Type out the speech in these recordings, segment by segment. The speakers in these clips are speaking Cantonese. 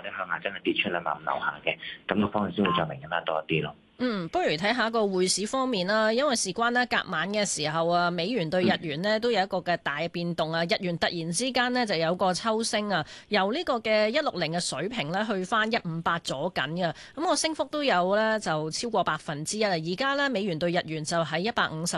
者向下真係跌穿2萬5樓下嘅，咁個方向先會再明顯翻多一啲咯。 不如睇下個匯市方面啦，因為事關呢隔晚嘅時候啊，美元對日元呢都有一個嘅大變動啊，日元突然之間呢就有個抽升啊，由呢個嘅160嘅水平呢去翻158左緊嘅，咁個升幅都有呢就超過1%啊，而家呢美元對日元就喺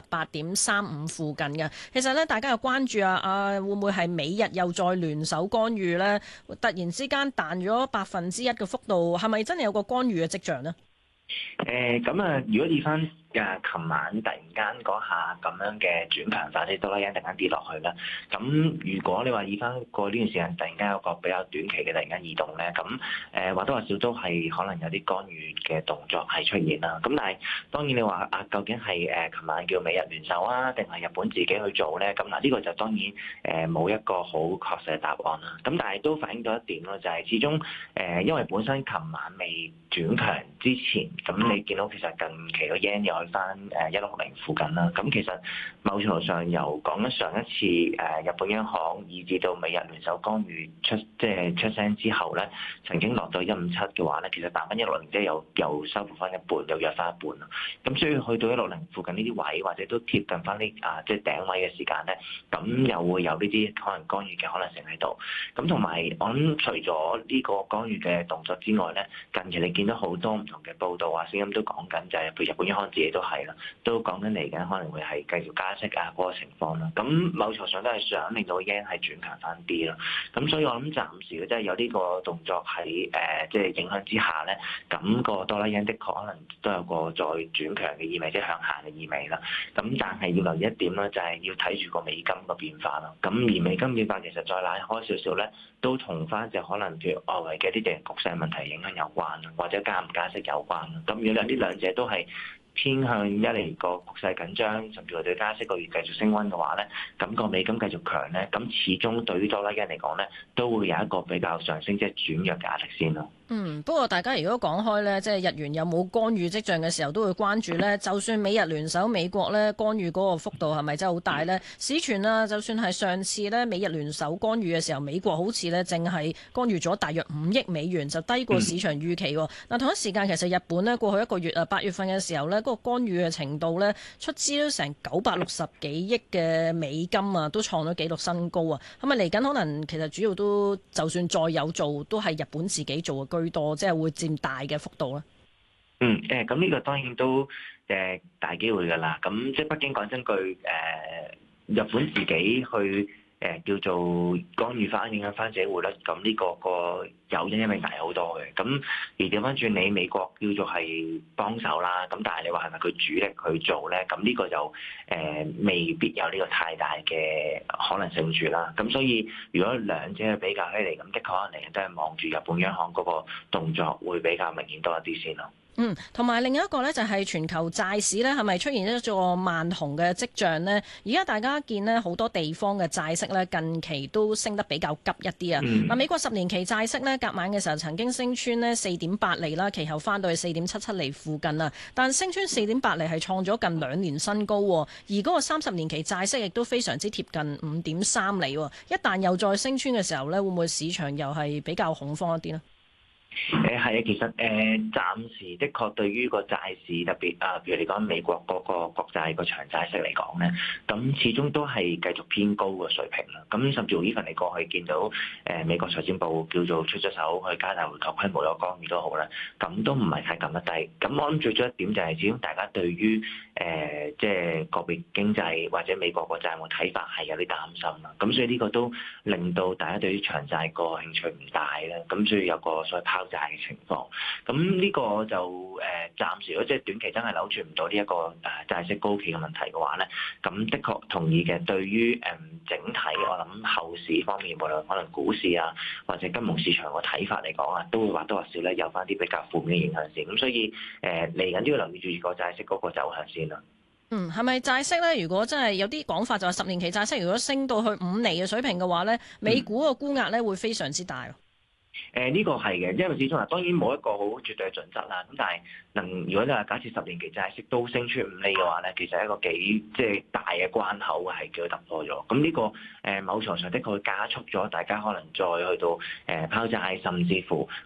158.35附近嘅。其實呢大家又關注會唔會係美日又再聯手干預呢？突然之間彈咗1%嘅幅度，係咪真係有個干預嘅跡象呢？ 咁啊，如果以翻琴晚突然間嗰下咁樣嘅轉強化，啲多啦因突然間跌落去啦。咁如果你話以翻過呢段時間突然間有個比較短期嘅突然間移動咧，咁或多或少都係可能有啲干預嘅動作係出現啦。咁但係當然你話究竟係琴晚叫美日聯手啊，定係日本自己去做咧？咁嗱呢個就當然冇一個好確實嘅答案啦。咁但係都反映到一點咯，就係始終因為本身琴晚未轉強之前，咁你見到其實近期個 yen 又去翻160附近啦。咁其實某程度上由講緊上一次日本央行以至到美日聯手干預出聲之後咧，曾經落到157嘅話咧，其實彈翻160即係又收復翻一半，又弱翻一半啦。咁所以去到160附近呢啲位，或者都貼近翻呢即係頂位嘅時間咧，咁又會有呢啲可能干預嘅可能性喺度。咁同埋我諗除咗呢個干預嘅動作之外咧，近期你見到好多唔同嘅報道啊、聲音都講緊，就係譬如日本央行自己都係啦，都講緊嚟緊可能會係繼續加息嗰個情況啦。咁某程度上都係想令到 yen 係轉強翻啲啦。咁所以我諗暫時即係有呢個動作喺即係影響之下咧，咁個多啦 yen 的確可能都有個再轉強嘅意味，即係向下嘅意味啦。咁但係要留意一點咧，就係要睇住個美金個變化啦。咁而美金變化其實再拉開少少咧，都同翻就可能譬如外圍嘅啲地緣局勢問題影響有關啦，或者加唔加息有關啦。咁如果呢兩者都係偏向一嚟個局勢緊張，甚至乎對加息個月繼續升溫嘅話咧，咁個美金繼續強咧，咁始終對於多啦 yen 嚟講咧，都會有一個比較上升即係轉弱嘅壓力先咯。 不過大家如果講開呢，即係日元有冇干預跡象嘅時候，都會關注呢。就算美日聯手，美國呢干預嗰個幅度係咪真係好大呢？市傳啊，就算係上次呢美日聯手干預嘅時候，美國好似呢淨係干預咗大約5億美元，就低過市場預期喎。嗱，同一時間其實日本呢過去一個月8月份嘅時候呢，嗰個干預嘅程度呢，出資都成960幾億嘅美金啊，都創咗紀錄新高啊。係咪嚟緊可能其實主要都就算再有做，都係日本自己做嘅居多，即係會佔大嘅幅度咧。 咁呢個當然都大機會㗎啦。咁即係畢竟講真句，日本自己去叫做干預翻、影響翻自己匯率，咁呢個誘因因為大好多嘅。咁而調翻轉你美國叫做係幫手啦，咁但係你話係咪佢主力去做咧？咁呢個就未必有呢個太大嘅可能性住啦。咁所以如果兩者比較起嚟，咁的確可能都係望住日本央行嗰個動作會比較明顯多一啲先咯。 同埋另一個呢，就係全球債市呢，係咪出現一個慢熊嘅跡象呢？而家大家見呢，好多地方嘅債息呢，近期都升得比較急一啲啊。嗱，美國10年期債息呢，隔晚嘅時候曾經升穿呢4.8厘啦，其後翻到去4.77厘附近啊。但升穿4.8厘係創咗近2年新高，而嗰個30年期債息亦都非常之貼近5.3厘。一旦又再升穿嘅時候呢，會唔會市場又係比較恐慌一啲呢？ 係啊，其實暫時的確對於個債市特別譬如你講美國嗰個國債個長債息嚟講咧，咁始終都係繼續偏高個水平啦。咁甚至乎even你過去見到美國財政部叫做出咗手去加大回購規模有干預都好啦，咁都唔係太撳得低。咁我諗最終一點就係始終大家對於即係個別經濟或者美國個債務睇法係有啲擔心啦。咁所以呢個都令到大家對於長債個興趣唔大啦。咁所以有個所謂拋債嘅情況，咁呢個就暫時如果即係短期真係扭轉唔到呢一個債息高企嘅問題嘅話咧，咁的確同意嘅。對於整體我諗後市方面，無論可能股市啊或者金融市場個睇法嚟講啊，都會或多或少咧有翻啲比較負面嘅影響先。咁所以嚟緊都要留意住個債息嗰個走向先啦。 係咪債息咧？如果真係有啲講法就話10年期債息如果升到去5厘嘅水平嘅話咧，美股個沽壓咧會非常之大。 呢個係嘅，因為始終當然冇一個好絕對嘅準則啦。咁但係如果你話假設10年期債息都升出5厘嘅話咧，其實係一個幾即係大嘅關口係叫突破咗。咁呢個某程度上的確會加速咗大家可能再去到拋債，甚至乎